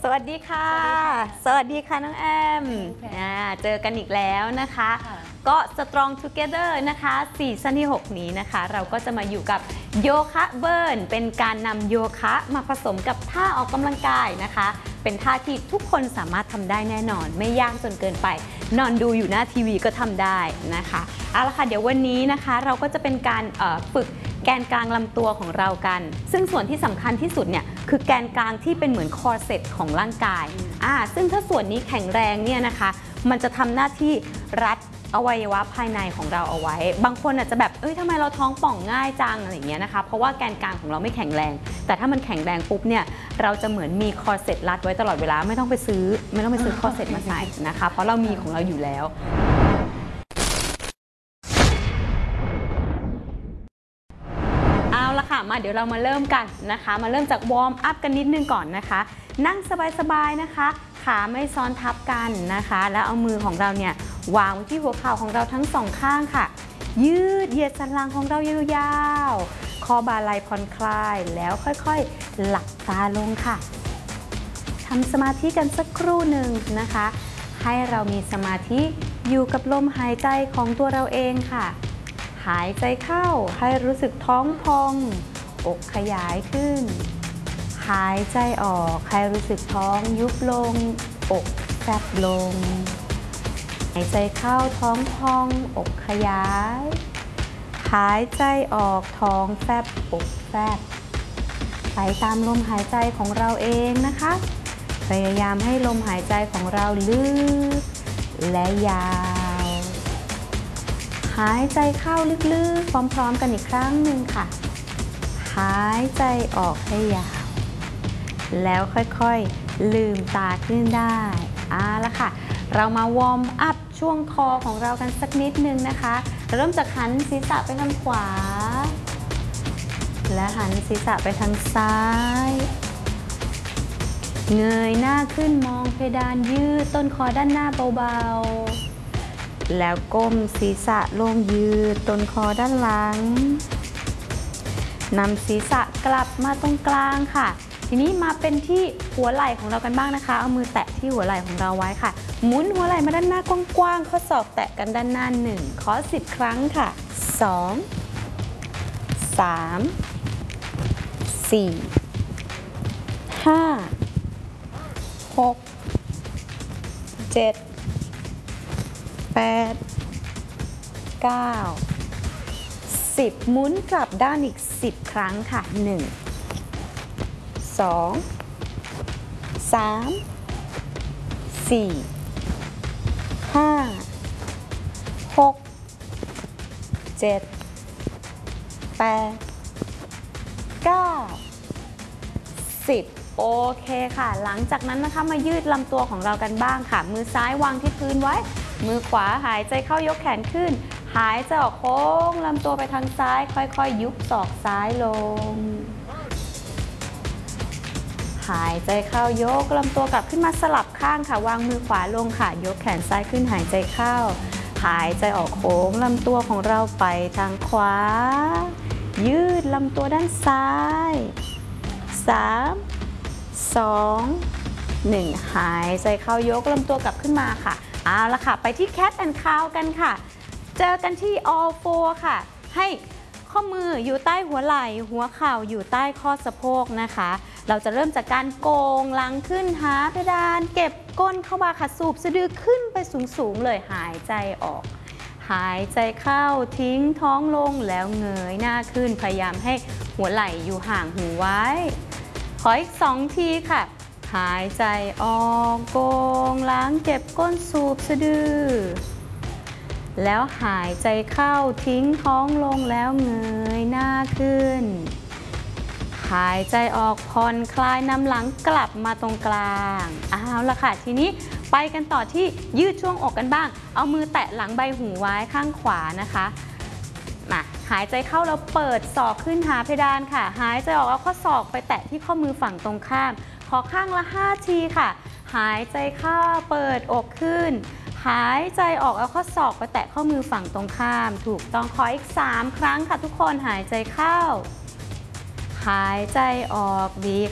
สวัสดีค่ะสวัสดีค่ะน้องแอมเจอกันอีกแล้วนะคะก็ Strong Together นะคะซีซั่นที่6นี้นะคะเราก็จะมาอยู่กับโยคะเบิร์นเป็นการนำโยคะมาผสมกับท่าออกกำลังกายนะคะเป็นท่าที่ทุกคนสามารถทำได้แน่นอนไม่ยากจนเกินไปนอนดูอยู่หน้าทีวีก็ทำได้นะคะเอาละค่ะเดี๋ยววันนี้นะคะเราก็จะเป็นการฝึกแกนกลางลำตัวของเรากันซึ่งส่วนที่สำคัญที่สุดเนี่ยคือแกนกลางที่เป็นเหมือนคอร์เซ็ตของร่างกายซึ่งถ้าส่วนนี้แข็งแรงเนี่ยนะคะมันจะทำหน้าที่รัดอวัยวะภายในของเราเอาไว้บางคนอาจจะแบบทำไมเราท้องป่องง่ายจังอะไรอย่างเงี้ยนะคะเพราะว่าแกนกลางของเราไม่แข็งแรงแต่ถ้ามันแข็งแรงปุ๊บเนี่ยเราจะเหมือนมีคอร์เซ็ตรัดไว้ตลอดเวลาไม่ต้องไปซื้อคอร์เซ็ตมาใส่นะคะเพราะเรามีของเราอยู่แล้วเอาละค่ะมาเดี๋ยวเรามาเริ่มกันนะคะมาเริ่มจากวอร์มอัพกันนิดนึงก่อนนะคะนั่งสบายๆนะคะขาไม่ซ้อนทับกันนะคะแล้วเอามือของเราเนี่ยวางไว้ที่หัวเข่าของเราทั้งสองข้างค่ะยืดเหยียดสันหลังของเรายาวๆคอบ่าไหล่ผ่อนคลายแล้วค่อยๆหลับตาลงค่ะทำสมาธิกันสักครู่หนึ่งนะคะให้เรามีสมาธิอยู่กับลมหายใจของตัวเราเองค่ะหายใจเข้าให้รู้สึกท้องพองอกขยายขึ้นหายใจออกให้รู้สึกท้องยุบลงอกแฟบลงหายใจเข้าท้องพองอกขยายหายใจออกท้องแฟบอกแฟบไปตามลมหายใจของเราเองนะคะพยายามให้ลมหายใจของเราลึกและยาวหายใจเข้าลึกๆพร้อมๆกันอีกครั้งหนึ่งค่ะหายใจออกให้ยาวแล้วค่อยๆลืมตาขึ้นได้ละค่ะเรามาวอร์มอัพช่วงคอของเรากันสักนิดนึงนะคะเริ่มจากหันศีรษะไปทางขวาและหันศีรษะไปทางซ้ายเงยหน้าขึ้นมองเพดานยืดต้นคอด้านหน้าเบาๆแล้วก้มศีรษะลงยืดต้นคอด้านหลังนำศีรษะกลับมาตรงกลางค่ะทีนี้มาเป็นที่หัวไหล่ของเรากันบ้างนะคะเอามือแตะที่หัวไหล่ของเราไว้ค่ะหมุนหัวไหล่มาด้านหน้ากว้างๆข้อศอกแตะกันด้านหน้า1ขอ10ครั้งค่ะ2 3 4 5 6 7 8 9 10หมุนกลับด้านอีก10ครั้งค่ะ1 2 3 4 5 6 7 8 9 10โอเคค่ะหลังจากนั้นนะคะมายืดลำตัวของเรากันบ้างค่ะมือซ้ายวางที่พื้นไว้มือขวาหายใจเข้ายกแขนขึ้นหายใจออกโค้งลำตัวไปทางซ้ายค่อยๆยุบศอกซ้ายลงหายใจเข้ายกลำตัวกลับขึ้นมาสลับข้างค่ะวางมือขวาลงค่ะยกแขนซ้ายขึ้นหายใจเข้าหายใจออกโค้งลำตัวของเราไปทางขวายืดลำตัวด้านซ้าย3 2 1หายใจเข้ายกลำตัวกลับขึ้นมาค่ะเอาละค่ะไปที่ Cat and Cow กันค่ะเจอกันที่ All Four ค่ะให้ข้อมืออยู่ใต้หัวไหล่หัวเข่าอยู่ใต้ข้อสะโพกนะคะเราจะเริ่มจากการโกงหลังขึ้นหาเพดานเก็บก้นเข้ามาค่ะสูบสะดือขึ้นไปสูงๆเลยหายใจออกหายใจเข้าทิ้งท้องลงแล้วเงยหน้าขึ้นพยายามให้หัวไหล่อยู่ห่างหูไว้ขออีก2ทีค่ะหายใจออกโกงหลังเก็บก้นสูบสะดือแล้วหายใจเข้าทิ้งท้องลงแล้วเงยหน้าขึ้นหายใจออกผ่อนคลายนำหลังกลับมาตรงกลางเอาละค่ะทีนี้ไปกันต่อที่ยืดช่วงอกกันบ้างเอามือแตะหลังใบหูไว้ข้างขวานะคะมาหายใจเข้าแล้วเปิดศอกขึ้นหาเพดานค่ะหายใจออกเอาข้อศอกไปแตะที่ข้อมือฝั่งตรงข้ามขอข้างละ5ทีค่ะหายใจเข้าเปิดอกขึ้นหายใจออกเอาข้อศอกไปแตะข้อมือฝั่งตรงข้ามถูกต้องขออีก3ครั้งค่ะทุกคนหายใจเข้าหายใจออกดี